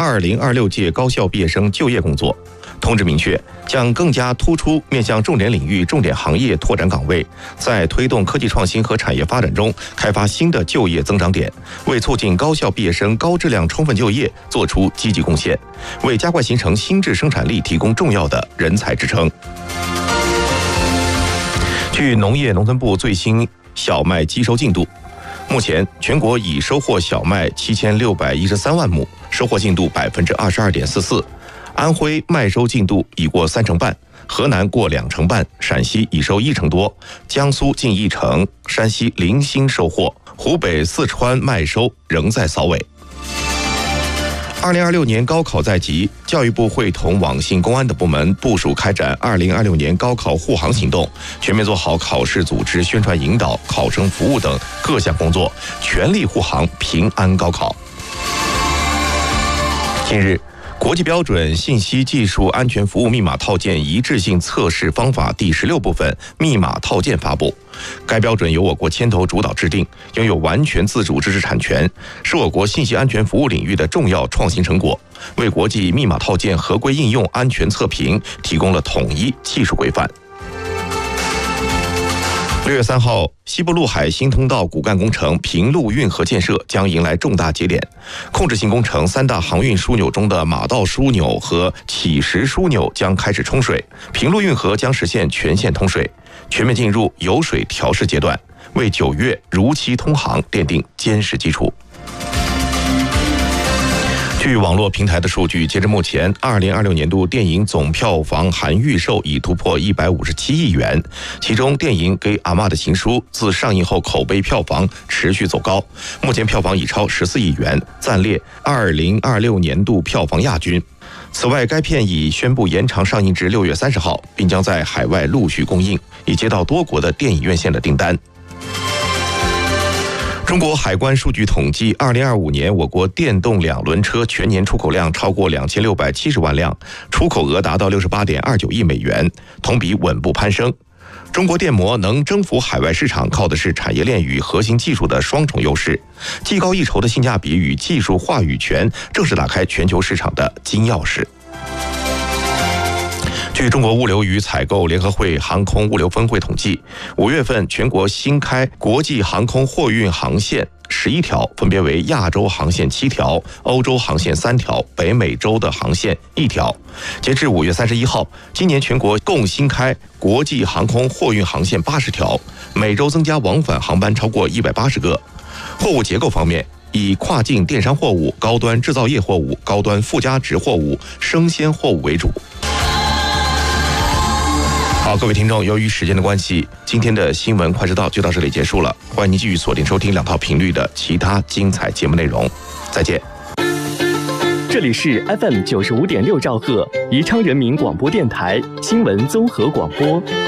2026届高校毕业生就业工作。通知明确，将更加突出面向重点领域、重点行业拓展岗位，在推动科技创新和产业发展中开发新的就业增长点，为促进高校毕业生高质量充分就业做出积极贡献，为加快形成新质生产力提供重要的人才支撑。据农业农村部最新小麦机收进度，目前全国已收获小麦7613万亩，收获进度22.44%。安徽麦收进度已过3成半，河南过2成半，陕西已收1成多，江苏近1成，山西零星收获，湖北、四川麦收仍在扫尾。2026年高考在即，教育部会同网信公安等部门部署开展2026年高考护航行动，全面做好考试组织、宣传引导、考生服务等各项工作，全力护航平安高考。近日，国际标准信息技术安全服务密码套件一致性测试方法第16部分密码套件发布。该标准由我国牵头主导制定，拥有完全自主知识产权，是我国信息安全服务领域的重要创新成果，为国际密码套件合规应用安全测评提供了统一技术规范。6月3号，西部陆海新通道骨干工程平陆运河建设将迎来重大节点。控制性工程3大航运枢纽中的马道枢纽和起石枢纽将开始冲水，平陆运河将实现全线通水，全面进入油水调试阶段，为9月如期通航奠定坚实基础。据网络平台的数据，截至目前，2026年度电影总票房含预售已突破157亿元，其中电影《给阿嬷的情书》自上映后口碑票房持续走高，目前票房已超14亿元，暂列2026年度票房亚军。此外，该片已宣布延长上映至6月30号，并将在海外陆续公映，已接到多国的电影院线的订单。中国海关数据统计，2025年我国电动2轮车全年出口量超过2670万辆，出口额达到68.29亿美元，同比稳步攀升。中国电摩能征服海外市场，靠的是产业链与核心技术的双重优势，技高一筹的性价比与技术话语权，正是打开全球市场的金钥匙。据中国物流与采购联合会航空物流分会统计，5月份全国新开国际航空货运航线11条，分别为亚洲航线7条、欧洲航线3条、北美洲的航线1条。截至5月31号，今年全国共新开国际航空货运航线80条，每周增加往返航班超过180个。货物结构方面，以跨境电商货物、高端制造业货物、高端附加值货物、生鲜货物为主。好，各位听众，由于时间的关系，今天的新闻快知道就到这里结束了。欢迎您继续锁定收听2套频率的其他精彩节目内容。再见。 这里是 FM95.6兆赫，宜昌人民广播电台新闻综合广播。